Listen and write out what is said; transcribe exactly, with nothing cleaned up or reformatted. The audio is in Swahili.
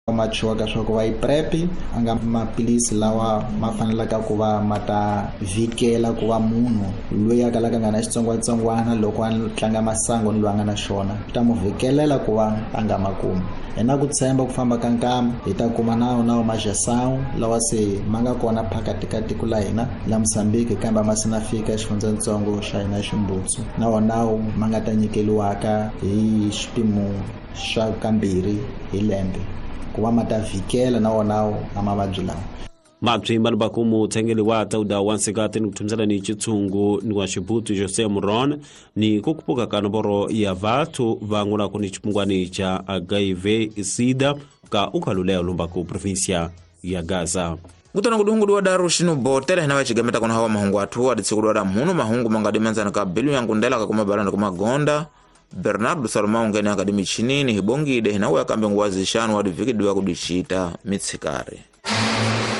machuaka swa ku va yi prep anga maphilisi lawa ma fanelaka ku va mata vikela ku va munhu loyi a kalaka nga na xitsongwatsongwana loko a tlanga masangu ni lwanga na xona ta mu vikelela ku va a nga makumi ena ku tshemba ku famba ka nkama hi ta kuma nawo nawo majasawu lawa se ma nga kona phakati ka tiko la hina la Mozambique kambe ma sina fika xifundzantsongo xa hina ximbutsu nawo nawo ma nga ta nyikeliwaka hi xipimo xa kambirhi hi lembe ku va mata vikela nawo nawo na mavabyi lawa mapfimba ni bakumu tsengeli wa tauda wansikati ni kutumzela ni chitsungu ni wa xibutu Jose Muron ni kukupuka kanoboro ya vatu vangula kuni chipungwani cha H I V sida ka ukhalulea lumba ku provinsia ya Gaza. Kutana kudungu wa daru shinu botele hinawe chigameta kuna hawa mahungu atuwa ditsikulu wa mhunu mahungu mangadimanza ka bilu yangu ndela kakuma baranda kuma gonda Bernardo Salomao ngene akadimi chinini hibongi ide hinawe akambe nguwazi shanu wadi vikidi wa kudishita mitsikare.